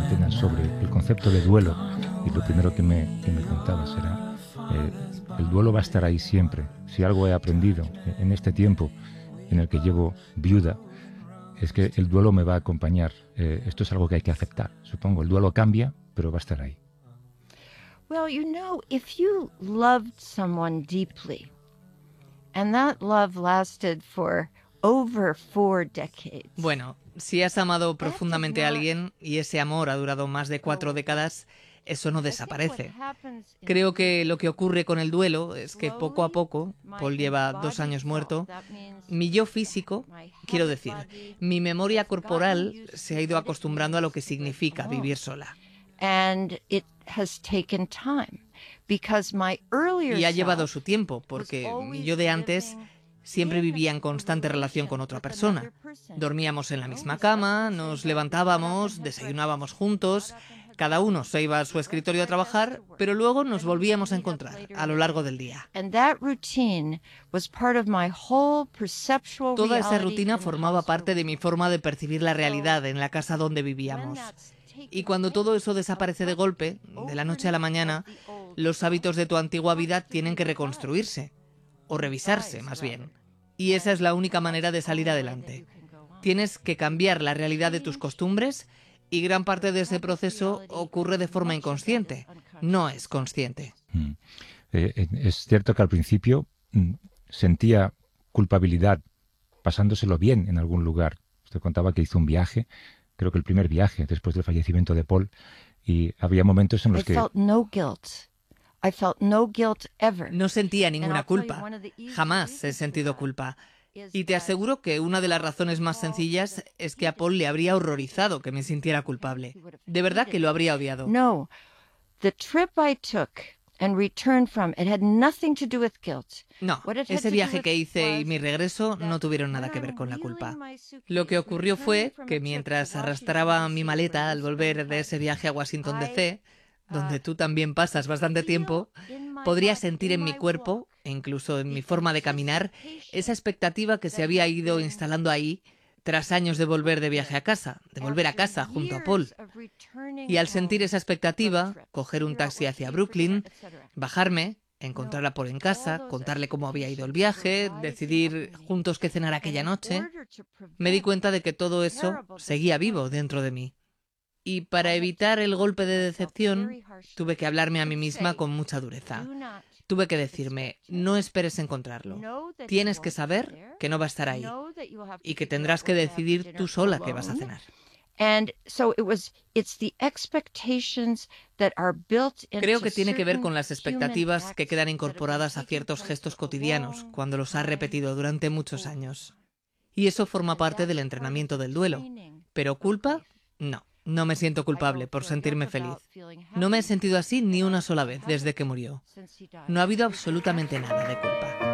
apenas sobre el concepto de duelo, y lo primero que me contabas era, el duelo va a estar ahí siempre. Si algo he aprendido en este tiempo en el que llevo viuda, es que el duelo me va a acompañar. Esto es algo que hay que aceptar, supongo. El duelo cambia, pero va a estar ahí. Well, if you loved someone deeply, and that love lasted for over 4 decades. Bueno, si has amado profundamente a alguien y ese amor ha durado más de 4 décadas, eso no desaparece. Creo que lo que ocurre con el duelo es que poco a poco, Paul lleva 2 años muerto, mi yo físico, quiero decir, mi memoria corporal se ha ido acostumbrando a lo que significa vivir sola. Y ha llevado su tiempo, porque mi yo de antes siempre vivía en constante relación con otra persona. Dormíamos en la misma cama, nos levantábamos, desayunábamos juntos, cada uno se iba a su escritorio a trabajar, pero luego nos volvíamos a encontrar a lo largo del día. Toda esa rutina formaba parte de mi forma de percibir la realidad en la casa donde vivíamos. Y cuando todo eso desaparece de golpe, de la noche a la mañana, los hábitos de tu antigua vida tienen que reconstruirse, o revisarse más bien. Y esa es la única manera de salir adelante. Tienes que cambiar la realidad de tus costumbres, y gran parte de ese proceso ocurre de forma inconsciente, no es consciente. Es cierto que al principio sentía culpabilidad pasándoselo bien en algún lugar. Usted contaba que hizo un viaje, creo que el primer viaje después del fallecimiento de Paul, y había momentos en los que... No sentía ninguna culpa. Jamás he sentido culpa. Y te aseguro que una de las razones más sencillas es que a Paul le habría horrorizado que me sintiera culpable. De verdad que lo habría odiado. No, ese viaje que hice y mi regreso no tuvieron nada que ver con la culpa. Lo que ocurrió fue que mientras arrastraba mi maleta al volver de ese viaje a Washington DC, donde tú también pasas bastante tiempo, podría sentir en mi cuerpo, e incluso en mi forma de caminar, esa expectativa que se había ido instalando ahí tras años de volver de viaje a casa, de volver a casa junto a Paul. Y al sentir esa expectativa, coger un taxi hacia Brooklyn, bajarme, encontrar a Paul en casa, contarle cómo había ido el viaje, decidir juntos qué cenar aquella noche, me di cuenta de que todo eso seguía vivo dentro de mí. Y para evitar el golpe de decepción, tuve que hablarme a mí misma con mucha dureza. Tuve que decirme, no esperes encontrarlo. Tienes que saber que no va a estar ahí y que tendrás que decidir tú sola qué vas a cenar. Creo que tiene que ver con las expectativas que quedan incorporadas a ciertos gestos cotidianos cuando los has repetido durante muchos años. Y eso forma parte del entrenamiento del duelo. ¿Pero culpa? No. No me siento culpable por sentirme feliz. No me he sentido así ni una sola vez desde que murió. No ha habido absolutamente nada de culpa.